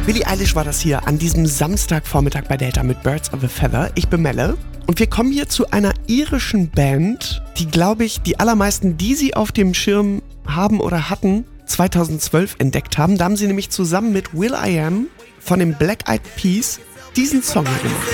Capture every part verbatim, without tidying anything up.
Billie Eilish war das hier an diesem Samstagvormittag bei Delta mit Birds of a Feather. Ich bin Melle und wir kommen hier zu einer irischen Band, die, glaube ich, die allermeisten, die sie auf dem Schirm haben oder hatten, zweitausendzwölf entdeckt haben. Da haben sie nämlich zusammen mit will.i.am von den Black Eyed Peas diesen Song hier gemacht.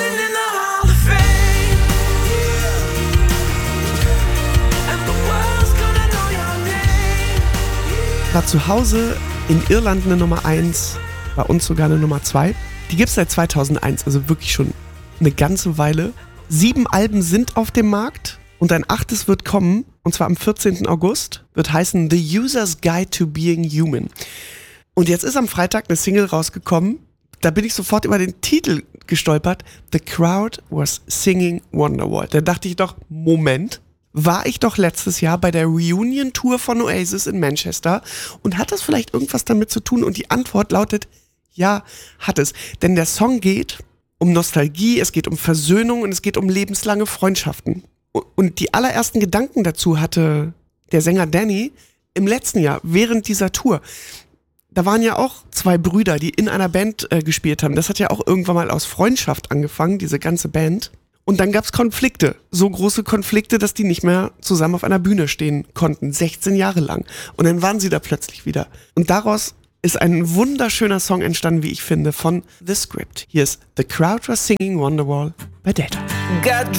War zu Hause in Irland eine Nummer eins, bei uns sogar eine Nummer zwei. Die gibt's seit zweitausendeins, also wirklich schon eine ganze Weile. Sieben Alben sind auf dem Markt und ein achtes wird kommen, und zwar am vierzehnten August, wird heißen The User's Guide to Being Human. Und jetzt ist am Freitag eine Single rausgekommen, da bin ich sofort über den Titel gestolpert, The Crowd Was Singing Wonderwall. Da dachte ich doch, Moment, war ich doch letztes Jahr bei der Reunion-Tour von Oasis in Manchester und hat das vielleicht irgendwas damit zu tun? Und die Antwort lautet, ja, hat es. Denn der Song geht um Nostalgie, es geht um Versöhnung und es geht um lebenslange Freundschaften. Und die allerersten Gedanken dazu hatte der Sänger Danny im letzten Jahr, während dieser Tour. Da waren ja auch zwei Brüder, die in einer Band äh, gespielt haben. Das hat ja auch irgendwann mal aus Freundschaft angefangen, diese ganze Band. Und dann gab's Konflikte, so große Konflikte, dass die nicht mehr zusammen auf einer Bühne stehen konnten, sechzehn Jahre lang. Und dann waren sie da plötzlich wieder. Und daraus ist ein wunderschöner Song entstanden, wie ich finde, von The Script. Hier ist The Crowd Was Singing Wonderwall bei Delta.